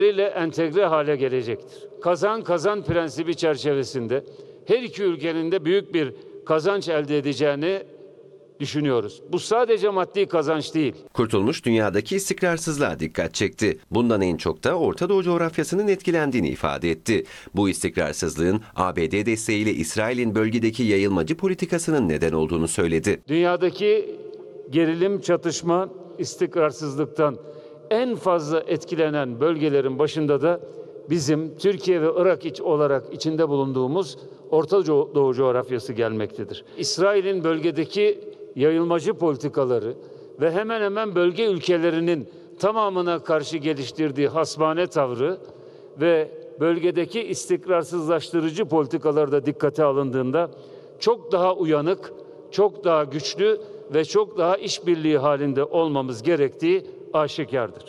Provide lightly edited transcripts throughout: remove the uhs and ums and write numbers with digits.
ile entegre hale gelecektir. Kazan kazan prensibi çerçevesinde her iki ülkenin de büyük bir kazanç elde edeceğini düşünüyoruz. Bu sadece maddi kazanç değil. Kurtulmuş dünyadaki istikrarsızlığa dikkat çekti. Bundan en çok da Orta Doğu coğrafyasının etkilendiğini ifade etti. Bu istikrarsızlığın ABD desteğiyle İsrail'in bölgedeki yayılmacı politikasının neden olduğunu söyledi. Dünyadaki gerilim, çatışma, istikrarsızlıktan en fazla etkilenen bölgelerin başında da bizim Türkiye ve Irak olarak içinde bulunduğumuz Orta Doğu coğrafyası gelmektedir. İsrail'in bölgedeki yayılmacı politikaları ve hemen hemen bölge ülkelerinin tamamına karşı geliştirdiği hasbane tavrı ve bölgedeki istikrarsızlaştırıcı politikaları da dikkate alındığında çok daha uyanık, çok daha güçlü ve çok daha işbirliği halinde olmamız gerektiği aşikardır.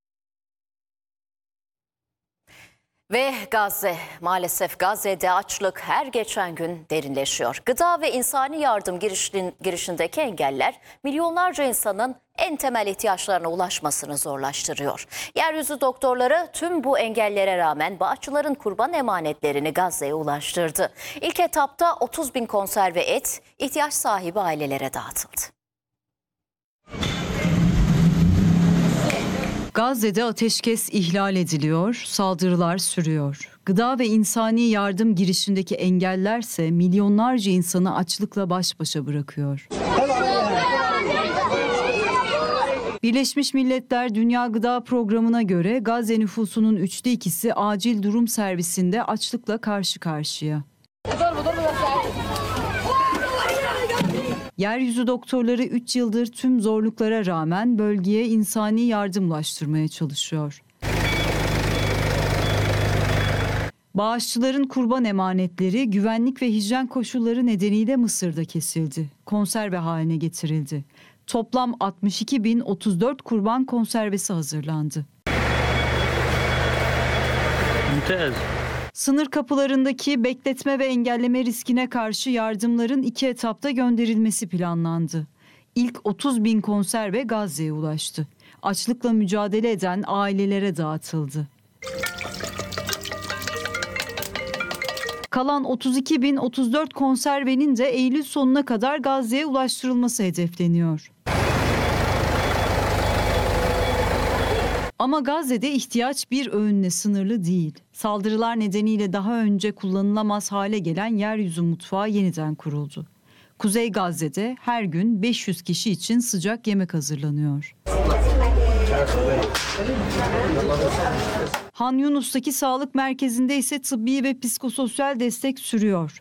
Ve Gazze, maalesef Gazze'de açlık her geçen gün derinleşiyor. Gıda ve insani yardım girişindeki engeller milyonlarca insanın en temel ihtiyaçlarına ulaşmasını zorlaştırıyor. Yeryüzü doktorları tüm bu engellere rağmen bağışçıların kurban emanetlerini Gazze'ye ulaştırdı. İlk etapta 30.000 konserve et ihtiyaç sahibi ailelere dağıtıldı. Gazze'de ateşkes ihlal ediliyor, saldırılar sürüyor. Gıda ve insani yardım girişindeki engellerse milyonlarca insanı açlıkla baş başa bırakıyor. Birleşmiş Milletler Dünya Gıda Programı'na göre Gazze nüfusunun 2/3'ü acil durum servisinde açlıkla karşı karşıya. Yeryüzü doktorları 3 yıldır tüm zorluklara rağmen bölgeye insani yardım ulaştırmaya çalışıyor. Bağışçıların kurban emanetleri güvenlik ve hijyen koşulları nedeniyle Mısır'da kesildi. Konserve haline getirildi. Toplam 62.034 kurban konservesi hazırlandı. Mümtaz. Sınır kapılarındaki bekletme ve engelleme riskine karşı yardımların 2 etapta gönderilmesi planlandı. İlk 30.000 konserve Gazze'ye ulaştı. Açlıkla mücadele eden ailelere dağıtıldı. Kalan 32.034 konservenin de Eylül sonuna kadar Gazze'ye ulaştırılması hedefleniyor. Ama Gazze'de ihtiyaç bir öğünle sınırlı değil. Saldırılar nedeniyle daha önce kullanılamaz hale gelen yeryüzü mutfağı yeniden kuruldu. Kuzey Gazze'de her gün 500 kişi için sıcak yemek hazırlanıyor. Han Yunus'taki sağlık merkezinde ise tıbbi ve psikososyal destek sürüyor.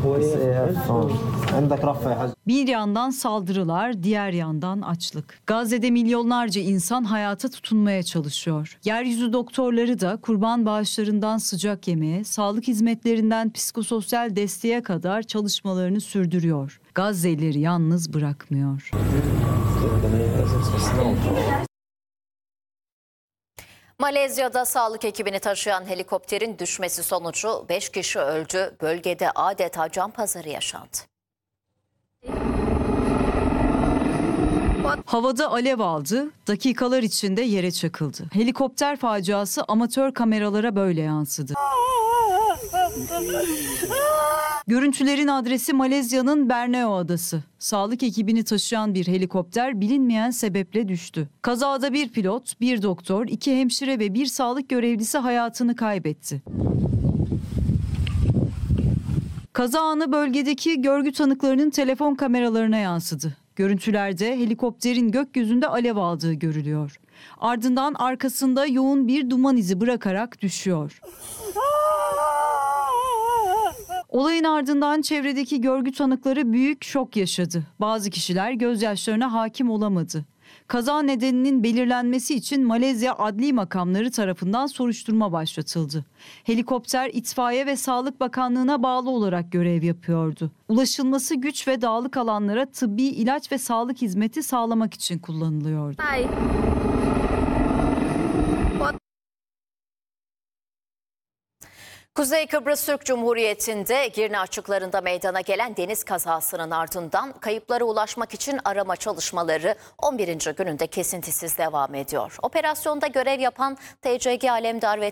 Bir yandan saldırılar, diğer yandan açlık. Gazze'de milyonlarca insan hayata tutunmaya çalışıyor. Yeryüzü doktorları da kurban bağışlarından sıcak yemeğe, sağlık hizmetlerinden psikososyal desteğe kadar çalışmalarını sürdürüyor. Gazze'lileri yalnız bırakmıyor. Malezya'da sağlık ekibini taşıyan helikopterin düşmesi sonucu 5 kişi öldü. Bölgede adeta can pazarı yaşandı. Havada alev aldı, dakikalar içinde yere çakıldı. Helikopter faciası amatör kameralara böyle yansıdı. Görüntülerin adresi Malezya'nın Borneo adası. Sağlık ekibini taşıyan bir helikopter bilinmeyen sebeple düştü. Kazada bir pilot, bir doktor, 2 hemşire ve bir sağlık görevlisi hayatını kaybetti. Kaza anı bölgedeki görgü tanıklarının telefon kameralarına yansıdı. Görüntülerde helikopterin gökyüzünde alev aldığı görülüyor. Ardından arkasında yoğun bir duman izi bırakarak düşüyor. Olayın ardından çevredeki görgü tanıkları büyük şok yaşadı. Bazı kişiler gözyaşlarına hakim olamadı. Kaza nedeninin belirlenmesi için Malezya adli makamları tarafından soruşturma başlatıldı. Helikopter İtfaiye ve Sağlık Bakanlığı'na bağlı olarak görev yapıyordu. Ulaşılması güç ve dağlık alanlara tıbbi ilaç ve sağlık hizmeti sağlamak için kullanılıyordu. Kuzey Kıbrıs Türk Cumhuriyeti'nde Girne açıklarında meydana gelen deniz kazasının ardından kayıplara ulaşmak için arama çalışmaları 11. gününde kesintisiz devam ediyor. Operasyonda görev yapan TCG Alemdar ve